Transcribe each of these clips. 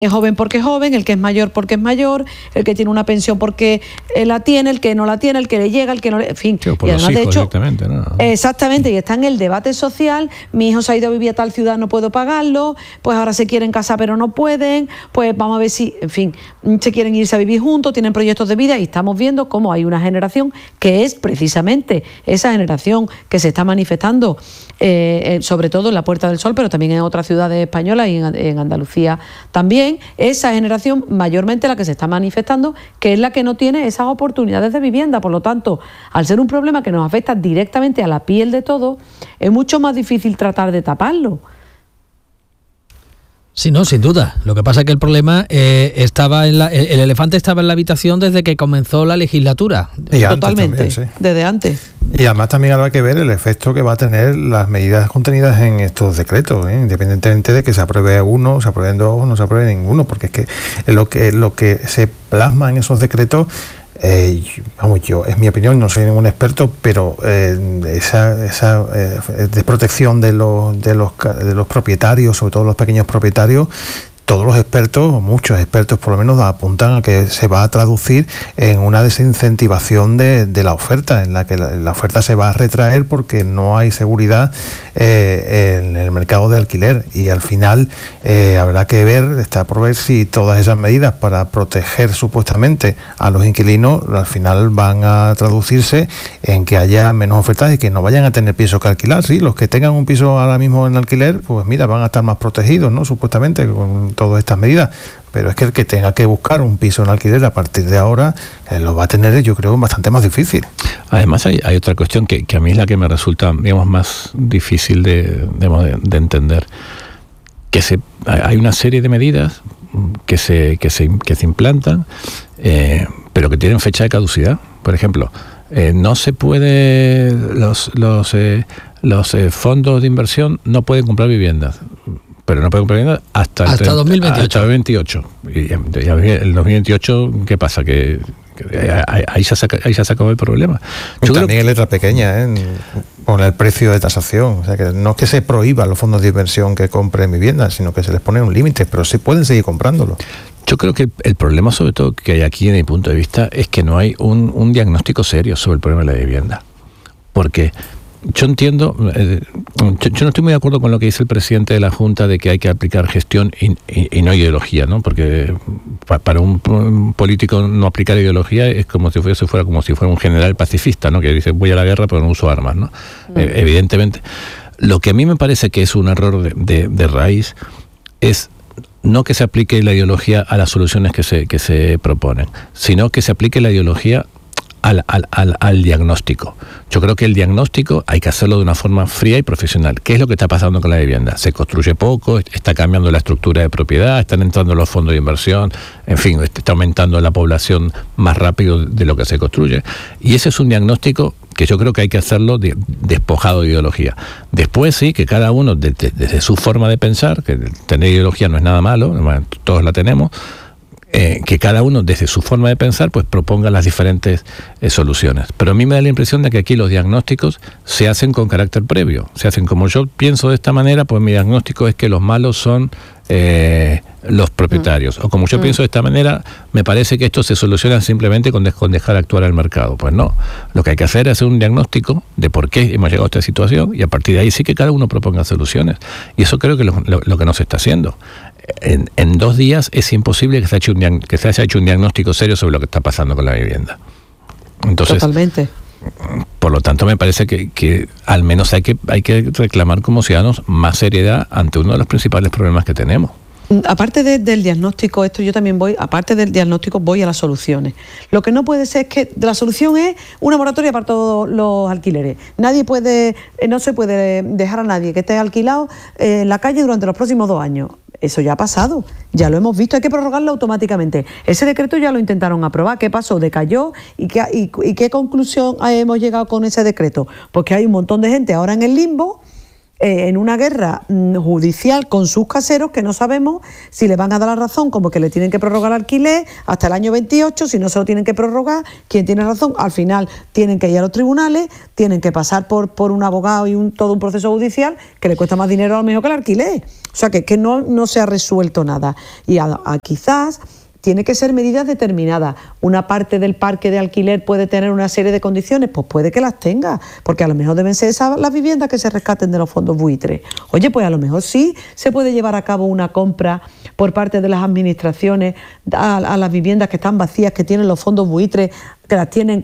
es joven porque es joven, el que es mayor porque es mayor, el que tiene una pensión porque la tiene, el que no la tiene, el que le llega, el que no le... En fin, sí, por y además, los hijos, de hecho, ¿no? Exactamente, y está en el debate social, mi hijo se ha ido a vivir a tal ciudad, no puedo pagarlo, pues ahora se quieren casar pero no pueden, pues vamos a ver si, en fin, se quieren irse a vivir juntos, tienen proyectos de vida y estamos viendo cómo hay una generación que es precisamente esa generación que se está manifestando, sobre todo en la Puerta del Sol, pero también en otras ciudades españolas y en Andalucía también, esa generación mayormente la que se está manifestando, que es la que no tiene esas oportunidades de vivienda. Por lo tanto, al ser un problema que nos afecta directamente a la piel de todos, es mucho más difícil tratar de taparlo. Sí, no, sin duda. Lo que pasa es que el problema estaba el elefante estaba en la habitación desde que comenzó la legislatura. Y totalmente, también, sí. Desde antes. Y además también habrá que ver el efecto que va a tener las medidas contenidas en estos decretos, independientemente de que se apruebe uno, se aprueben dos o no se apruebe ninguno, porque es que lo que se plasma en esos decretos, yo, es mi opinión, no soy ningún experto, pero esa desprotección de los propietarios, sobre todo los pequeños propietarios, todos los expertos, o muchos expertos por lo menos, apuntan a que se va a traducir en una desincentivación de la oferta, en la que la oferta se va a retraer porque no hay seguridad en el mercado de alquiler, y al final habrá que está por ver si todas esas medidas para proteger supuestamente a los inquilinos al final van a traducirse en que haya menos ofertas y que no vayan a tener piso que alquilar. Sí, los que tengan un piso ahora mismo en alquiler, pues mira, van a estar más protegidos, ¿no? Supuestamente con todas estas medidas, pero es que el que tenga que buscar un piso en alquiler a partir de ahora lo va a tener, yo creo, bastante más difícil. Además hay otra cuestión que a mí es la que me resulta, digamos, más difícil de entender, que hay una serie de medidas que se implantan, pero que tienen fecha de caducidad. Por ejemplo, no se puede, los fondos de inversión no pueden comprar viviendas, pero no pueden comprar viviendas hasta 2028. Hasta 2028. Y el 2028, ¿qué pasa? Que ahí ya se acabó el problema. Yo también en letra pequeña, con el precio de tasación. O sea, que no es que se prohíban los fondos de inversión que compren viviendas, sino que se les pone un límite, pero sí pueden seguir comprándolo. Yo creo que el problema, sobre todo, que hay aquí, en mi punto de vista, es que no hay un diagnóstico serio sobre el problema de la vivienda. Porque yo entiendo, yo no estoy muy de acuerdo con lo que dice el presidente de la Junta de que hay que aplicar gestión y no ideología, ¿no? Porque para un político no aplicar ideología es como si fuera un general pacifista, ¿no? Que dice voy a la guerra pero no uso armas, ¿no? Evidentemente. Lo que a mí me parece que es un error de raíz es no que se aplique la ideología a las soluciones que se proponen, sino que se aplique la ideología al diagnóstico. Yo creo que el diagnóstico hay que hacerlo de una forma fría y profesional. ¿Qué es lo que está pasando con la vivienda? Se construye poco, está cambiando la estructura de propiedad, están entrando los fondos de inversión, en fin, está aumentando la población más rápido de lo que se construye. Y ese es un diagnóstico que yo creo que hay que hacerlo despojado de ideología. Después sí, que cada uno desde su forma de pensar, que tener ideología no es nada malo, todos la tenemos, que cada uno desde su forma de pensar pues proponga las diferentes soluciones. Pero a mí me da la impresión de que aquí los diagnósticos se hacen con carácter previo. Se hacen como yo pienso de esta manera, pues mi diagnóstico es que los malos son los propietarios. O como yo pienso de esta manera, me parece que esto se soluciona simplemente con dejar actuar al mercado. Pues no. Lo que hay que hacer es hacer un diagnóstico de por qué hemos llegado a esta situación y a partir de ahí sí que cada uno proponga soluciones. Y eso creo que lo que no se está haciendo. En 2 días es imposible que se haya hecho un diagnóstico serio sobre lo que está pasando con la vivienda. Entonces, totalmente. Por lo tanto, me parece que al menos hay que reclamar como ciudadanos más seriedad ante uno de los principales problemas que tenemos. Aparte del diagnóstico, aparte del diagnóstico voy a las soluciones. Lo que no puede ser es que la solución es una moratoria para todos los alquileres. No se puede dejar a nadie que esté alquilado en la calle durante los próximos 2 años. Eso ya ha pasado, ya lo hemos visto, hay que prorrogarlo automáticamente. Ese decreto ya lo intentaron aprobar. ¿Qué pasó? ¿Decayó? ¿Y qué conclusión hemos llegado con ese decreto? Porque hay un montón de gente ahora en el limbo, en una guerra judicial con sus caseros que no sabemos si le van a dar la razón, como que le tienen que prorrogar el alquiler hasta el año 28, si no se lo tienen que prorrogar, ¿quién tiene razón? Al final tienen que ir a los tribunales, tienen que pasar por un abogado y todo un proceso judicial que le cuesta más dinero a lo mejor que el alquiler. O sea que no se ha resuelto nada. Y quizás tiene que ser medidas determinadas. Una parte del parque de alquiler puede tener una serie de condiciones, pues puede que las tenga, porque a lo mejor deben ser esas las viviendas que se rescaten de los fondos buitres. Oye, pues a lo mejor sí se puede llevar a cabo una compra por parte de las administraciones a las viviendas que están vacías, que tienen los fondos buitres, que las tienen,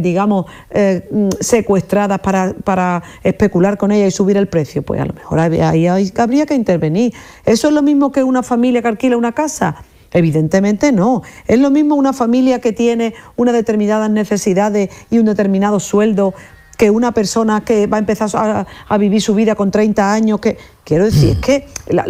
secuestradas para especular con ellas y subir el precio. Pues a lo mejor ahí habría que intervenir. ¿Eso es lo mismo que una familia que alquila una casa? Evidentemente no. Es lo mismo una familia que tiene unas determinadas necesidades y un determinado sueldo que una persona que va a empezar a vivir su vida con 30 años. Quiero decir, es que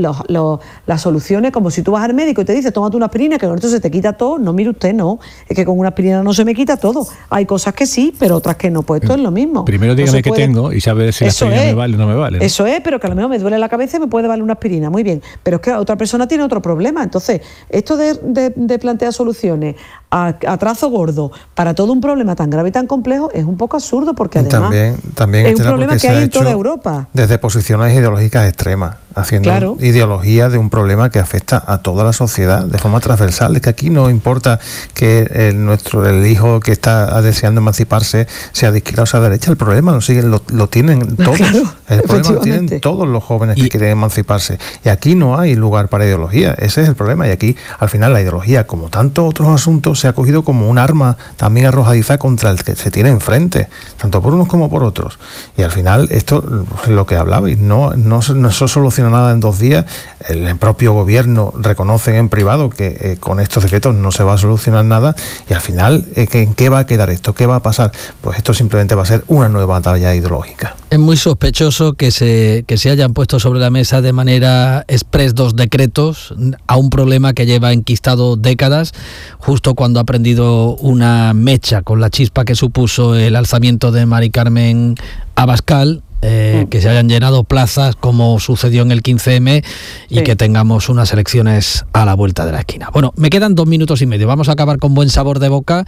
las soluciones, como si tú vas al médico y te dice, tómate una aspirina, que con esto se te quita todo. No, mire usted, no. Es que con una aspirina no se me quita todo. Hay cosas que sí, pero otras que no. Pues esto es lo mismo. Primero dígame qué tengo y sabe si la aspirina me vale o no me vale, ¿no? Eso es, pero que a lo mejor me duele la cabeza y me puede valer una aspirina. Muy bien. Pero es que otra persona tiene otro problema. Entonces, esto de plantear soluciones a trazo gordo para todo un problema tan grave y tan complejo es un poco absurdo, porque además también es un problema que hay en toda Europa. Desde posiciones ideológicas extremas, haciendo ideología de un problema que afecta a toda la sociedad de forma transversal. Es que aquí no importa que el hijo que está deseando emanciparse sea de izquierda o sea de derecha, el problema lo tienen todos. Claro, el problema lo tienen todos los jóvenes que quieren emanciparse. Y aquí no hay lugar para ideología, ese es el problema. Y aquí, al final, la ideología, como tantos otros asuntos, se ha cogido como un arma también arrojadiza contra el que se tiene enfrente, tanto por unos como por otros. Y al final, esto es lo que hablaba, y no se soluciona nada en 2 días. El propio gobierno reconoce en privado que con estos decretos no se va a solucionar nada, y al final, ¿en qué va a quedar esto? ¿Qué va a pasar? Pues esto simplemente va a ser una nueva batalla ideológica. Es muy sospechoso que se hayan puesto sobre la mesa de manera express 2 decretos a un problema que lleva enquistado décadas, justo cuando ha prendido una mecha con la chispa que supuso el alzamiento de Mari Carmen Abascal. Que se hayan llenado plazas como sucedió en el 15M y que tengamos unas elecciones a la vuelta de la esquina. Bueno, me quedan 2 minutos y medio. Vamos a acabar con buen sabor de boca.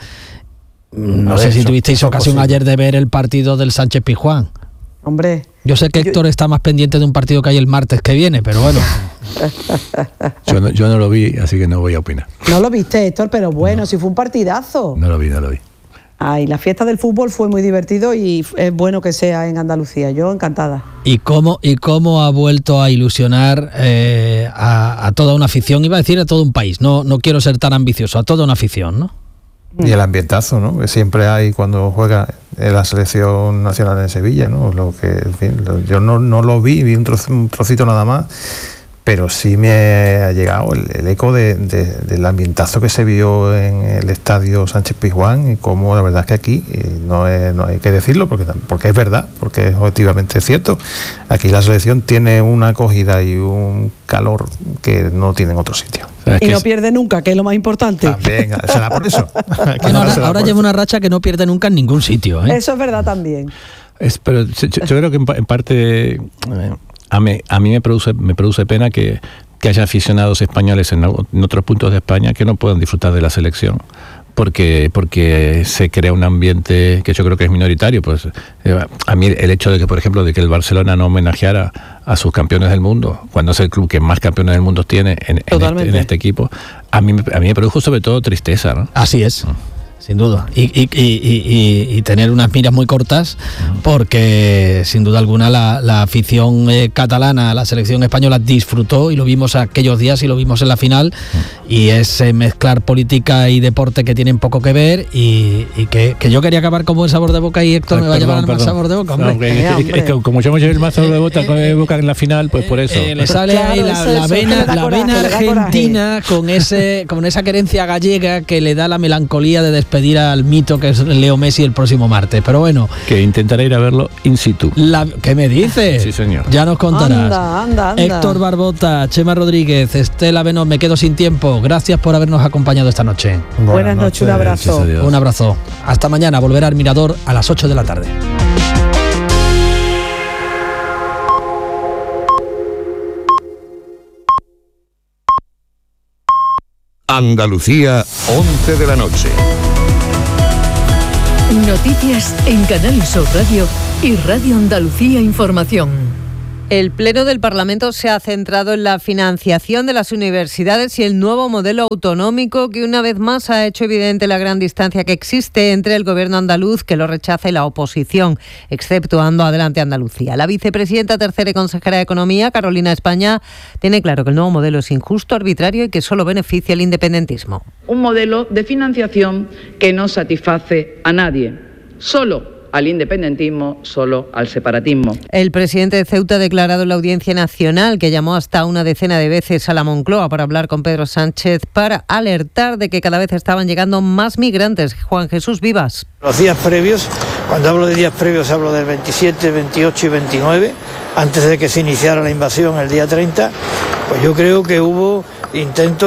No sé si tuvisteis ocasión ayer de ver el partido del Sánchez Pizjuán. Hombre. Yo sé que Héctor está más pendiente de un partido que hay el martes que viene, pero bueno. Yo no lo vi, así que no voy a opinar. No lo viste, Héctor, pero bueno, si fue un partidazo. No lo vi. Ay, la fiesta del fútbol fue muy divertido y es bueno que sea en Andalucía. Yo encantada. ¿Y cómo ha vuelto a ilusionar a toda una afición? Iba a decir a todo un país. No quiero ser tan ambicioso, a toda una afición, ¿no? Y el ambientazo, ¿no?, que siempre hay cuando juega la selección nacional en Sevilla, ¿no? Yo no lo vi un trocito nada más, pero sí me ha llegado el eco del ambientazo que se vio en el estadio Sánchez Pizjuán, y como la verdad es que aquí no hay que decirlo porque es verdad, porque es objetivamente cierto. Aquí la selección tiene una acogida y un calor que no tiene en otro sitio. Y no pierde nunca, que es lo más importante. También, será por eso. Ahora lleva una racha que no pierde nunca en ningún sitio, ¿eh? Eso es verdad también. Pero yo creo que en parte... A mí me produce pena que haya aficionados españoles en otros puntos de España que no puedan disfrutar de la selección, porque se crea un ambiente que yo creo que es minoritario. Pues a mí el hecho de que, por ejemplo, de que el Barcelona no homenajeara a sus campeones del mundo, cuando es el club que más campeones del mundo tiene en este equipo, a mí me produjo sobre todo tristeza, ¿no? Así es. Sin duda, y tener unas miras muy cortas, porque sin duda alguna la afición catalana, la selección española disfrutó, y lo vimos aquellos días y lo vimos en la final, y es mezclar política y deporte que tienen poco que ver, y que yo quería acabar con buen sabor de boca, y Héctor me va a llevar al mal sabor de boca, hombre. Es que como yo me llevé el mal sabor de boca en la final, pues por eso. Le sale ahí la vena argentina con esa querencia gallega que le da la melancolía de despedir al mito que es Leo Messi el próximo martes. Pero bueno, que intentaré ir a verlo in situ. ¿Qué me dices? Sí, señor. Ya nos contarás. Anda. Héctor Barbota, Chema Rodríguez, Estela Benón, me quedo sin tiempo. Gracias por habernos acompañado esta noche. Buenas noches, un abrazo. Un abrazo. Hasta mañana. Volverá al Mirador a las 8 de la tarde. Andalucía, 11 de la noche. Noticias en Canal Sur Radio y Radio Andalucía Información. El Pleno del Parlamento se ha centrado en la financiación de las universidades y el nuevo modelo autonómico que una vez más ha hecho evidente la gran distancia que existe entre el gobierno andaluz, que lo rechaza, y la oposición, exceptuando Adelante Andalucía. La vicepresidenta tercera y consejera de Economía, Carolina España, tiene claro que el nuevo modelo es injusto, arbitrario y que solo beneficia al independentismo. Un modelo de financiación que no satisface a nadie, solo al independentismo, solo al separatismo. El presidente de Ceuta ha declarado en la Audiencia Nacional que llamó hasta una decena de veces a la Moncloa para hablar con Pedro Sánchez para alertar de que cada vez estaban llegando más migrantes. Juan Jesús Vivas. Los días previos, cuando hablo de días previos hablo del 27, 28 y 29, antes de que se iniciara la invasión el día 30, pues yo creo que hubo 10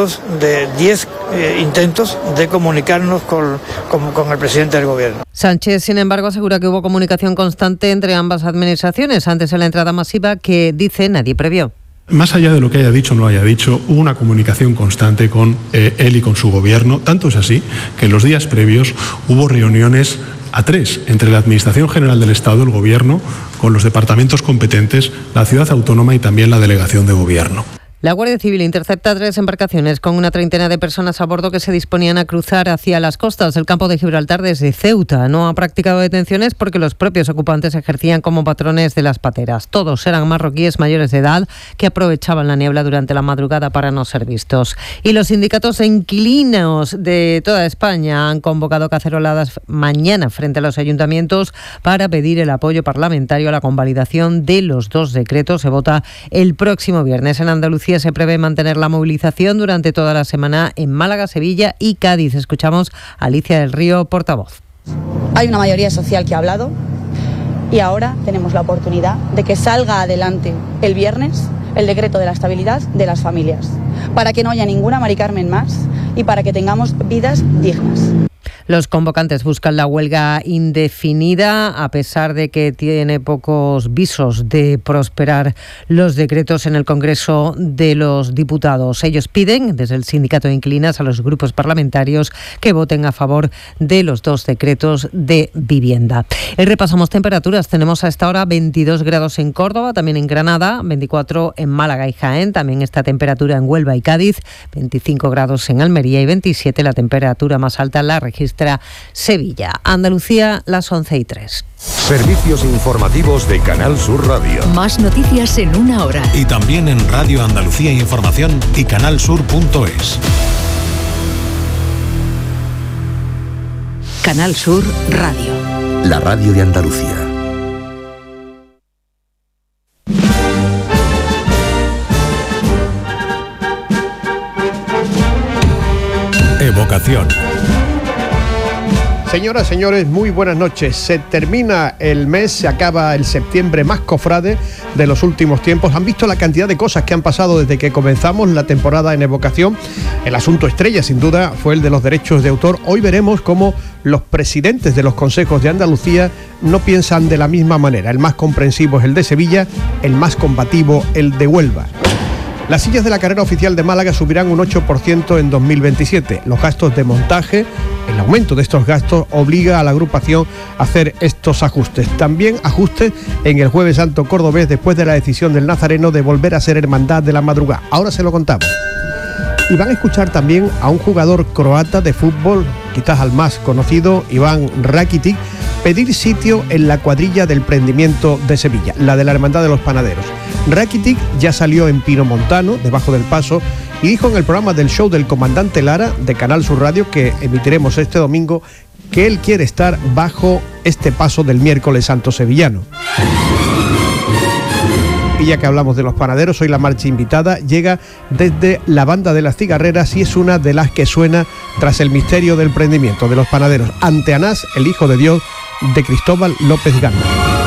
intentos de comunicarnos con el presidente del gobierno. Sánchez, sin embargo, asegura que hubo comunicación constante entre ambas administraciones antes de la entrada masiva que, dice, nadie previó. Más allá de lo que haya dicho o no haya dicho, hubo una comunicación constante con él y con su gobierno. Tanto es así que en los días previos hubo reuniones a 3 entre la Administración General del Estado, el Gobierno, con los departamentos competentes, la ciudad autónoma y también la delegación de gobierno. La Guardia Civil intercepta 3 embarcaciones con una treintena de personas a bordo que se disponían a cruzar hacia las costas del campo de Gibraltar desde Ceuta. No ha practicado detenciones porque los propios ocupantes ejercían como patrones de las pateras. Todos eran marroquíes mayores de edad que aprovechaban la niebla durante la madrugada para no ser vistos. Y los sindicatos de inquilinos de toda España han convocado caceroladas mañana frente a los ayuntamientos para pedir el apoyo parlamentario a la convalidación de los 2 decretos. Se vota el próximo viernes. En Andalucía se prevé mantener la movilización durante toda la semana en Málaga, Sevilla y Cádiz. Escuchamos a Alicia del Río, portavoz. Hay una mayoría social que ha hablado y ahora tenemos la oportunidad de que salga adelante el viernes el decreto de la estabilidad de las familias, para que no haya ninguna Mari Carmen más y para que tengamos vidas dignas. Los convocantes buscan la huelga indefinida, a pesar de que tiene pocos visos de prosperar los decretos en el Congreso de los Diputados. Ellos piden, desde el Sindicato de Inquilinas, a los grupos parlamentarios que voten a favor de los 2 decretos de vivienda. Repasamos temperaturas. Tenemos a esta hora 22 grados en Córdoba, también en Granada, 24 en Málaga y Jaén, también esta temperatura en Huelva y Cádiz, 25 grados en Almería y 27, la temperatura más alta la registra Sevilla. Andalucía, las 11:03. Servicios informativos de Canal Sur Radio. Más noticias en una hora. Y también en Radio Andalucía Información y canalsur.es. Canal Sur Radio. La radio de Andalucía. Evocación. Señoras, señores, muy buenas noches. Se termina el mes, se acaba el septiembre más cofrade de los últimos tiempos. Han visto la cantidad de cosas que han pasado desde que comenzamos la temporada en Evocación. El asunto estrella, sin duda, fue el de los derechos de autor. Hoy veremos cómo los presidentes de los consejos de Andalucía no piensan de la misma manera. El más comprensivo es el de Sevilla, el más combativo el de Huelva. Las sillas de la carrera oficial de Málaga subirán un 8% en 2027. Los gastos de montaje, el aumento de estos gastos obliga a la agrupación a hacer estos ajustes. También ajustes en el Jueves Santo cordobés después de la decisión del Nazareno de volver a ser hermandad de la madrugada. Ahora se lo contamos. Y van a escuchar también a un jugador croata de fútbol, quizás al más conocido, Iván Rakitic, pedir sitio en la cuadrilla del Prendimiento de Sevilla, la de la Hermandad de los Panaderos. Rakitic ya salió en Pino Montano, debajo del paso, y dijo en el programa del show del Comandante Lara de Canal Sur Radio, que emitiremos este domingo, que él quiere estar bajo este paso del miércoles santo sevillano. Y ya que hablamos de los panaderos, hoy la marcha invitada llega desde la Banda de las Cigarreras y es una de las que suena tras el misterio del prendimiento de los panaderos ante Anás, el Hijo de Dios, de Cristóbal López Gana.